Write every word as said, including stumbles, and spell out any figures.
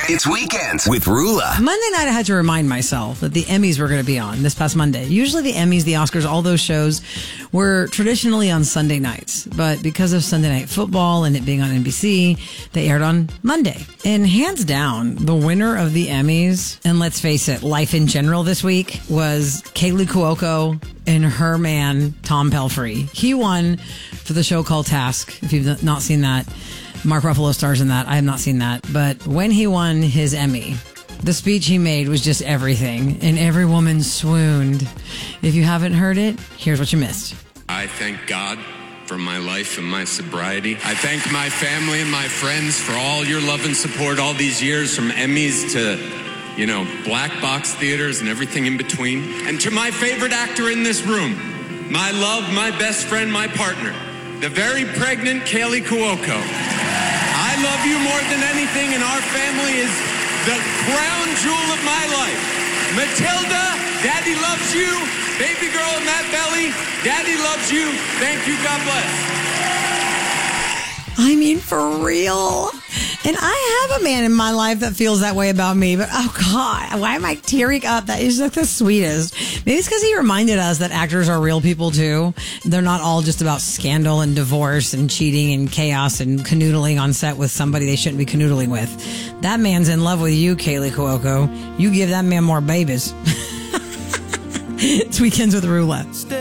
It's Weekends with Rula. Monday night, I had to remind myself that the Emmys were going to be on this past Monday. Usually the Emmys, the Oscars, all those shows were traditionally on Sunday nights. But because of Sunday Night Football and it being on N B C, they aired on Monday. And hands down, the winner of the Emmys, and let's face it, life in general this week, was Kaley Cuoco and her man, Tom Pelphrey. He won for the show called Task, if you've not seen that. Mark Ruffalo stars in that. I have not seen that. But when he won his Emmy, the speech he made was just everything. And every woman swooned. If you haven't heard it, here's what you missed. I thank God for my life and my sobriety. I thank my family and my friends for all your love and support all these years, from Emmys to, you know, black box theaters and everything in between. And to my favorite actor in this room, my love, my best friend, my partner, the very pregnant Kaley Cuoco. I love you more than anything, and our family is the crown jewel of my life. Matilda, Daddy loves you. Baby girl in that belly, Daddy loves you. Thank you. God bless. I mean, for real. And I have a man in my life that feels that way about me, but oh God, why am I tearing up? That is like the sweetest. Maybe it's because he reminded us that actors are real people too. They're not all just about scandal and divorce and cheating and chaos and canoodling on set with somebody they shouldn't be canoodling with. That man's in love with you, Kaley Cuoco. You give that man more babies. It's Weekends with Rula.